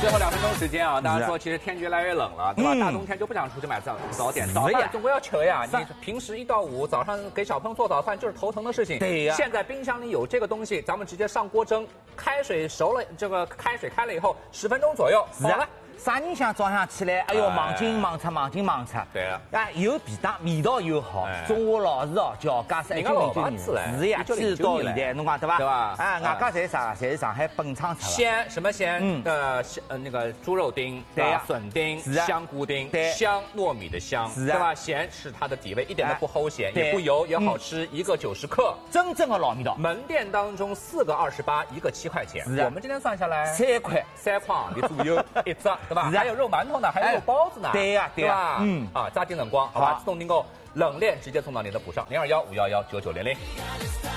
最后2分钟时间啊，大家说其实天越来越冷了，对吧？大冬天就不想出去买早点，早饭总归要吃呀。你平时1到5早上给小朋友做早饭就是头疼的事情。 对呀。 现在冰箱里有这个东西，咱们直接上锅蒸，开水熟了，这个开水开了以后10分钟左右好了。 啥人想早上起来，哎呦，忙进忙出。 对了， 又便当，味道又好。中华老字号叫家是1909年，是呀，70到现在，侬讲对吧？ 对吧？ 外加侪啥？侪是上海本厂出的。 鲜什么鲜？那个猪肉丁， 对呀， 笋丁、香菇丁，香糯米的香，对吧？咸是它的底味，一点都不齁咸，也不油，也好吃，一个90克， 真正的老味道。 门店当中4个28，一个7块钱。我们今天算下来 3块的左右一只。对吧？还有肉馒头呢，还有肉包子呢。 对呀， 扎进冷光，好吧，自动订购，冷链直接送到您的府上，021-511-9900。